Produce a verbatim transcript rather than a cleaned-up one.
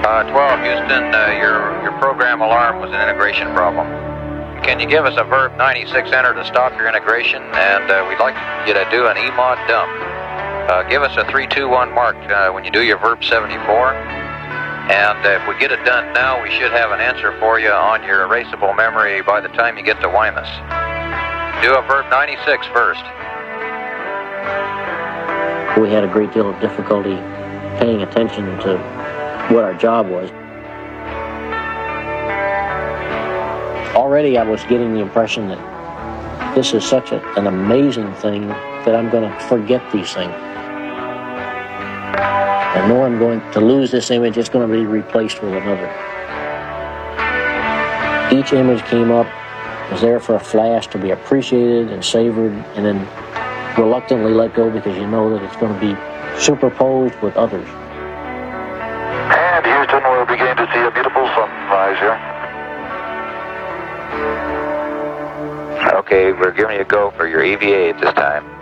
Uh, twelve, Houston, uh, your, your program alarm was an integration problem. Can you give us a verb ninety-six enter to stop your integration? And uh, we'd like you to do an E M O D dump. Uh, give us a three two one mark uh, when you do your verb seventy-four. And uh, if we get it done now, we should have an answer for you on your erasable memory by the time you get to Wymus. Do a verb ninety-six first. We had a great deal of difficulty paying attention to what our job was. Already I was getting the impression that this is such a, an amazing thing that I'm going to forget these things. I know I'm going to lose this image, it's going to be replaced with another. Each image came up, was there for a flash to be appreciated and savored, and then reluctantly let go because you know that it's going to be superposed with others. And Houston, we're beginning to see a beautiful sunrise here. Okay, we're giving you a go for your E V A at this time.